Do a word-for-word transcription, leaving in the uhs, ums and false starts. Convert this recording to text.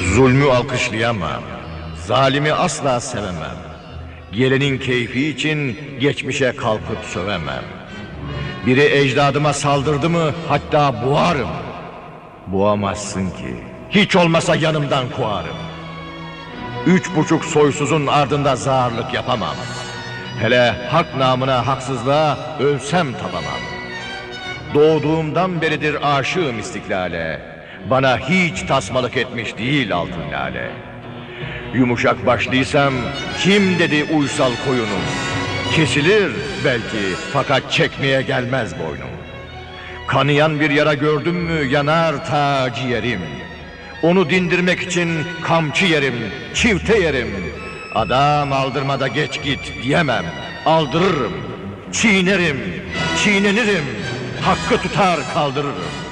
Zulmü alkışlayamam, zalimi asla sevemem. Gelenin keyfi için geçmişe kalkıp sövemem. Biri ecdadıma saldırdı mı hatta boğarım. Boğamazsın ki, hiç olmasa yanımdan kovarım. Üç buçuk soysuzun ardında zağırlık yapamam. Hele hak namına haksızlığa ölsem tabamam. Doğduğumdan beridir aşığım istiklale. Bana hiç tasmalık etmiş değil altın lale. Yumuşak başlıysam kim dedi uysal koyunum? Kesilir belki fakat çekmeye gelmez boynum. Kanayan bir yara gördüm mü yanar ta ciğerim. Onu dindirmek için kamçı yerim, çifte yerim. Adam aldırmada geç git diyemem, aldırırım. Çiğnerim, çiğnenirim, hakkı tutar kaldırırım.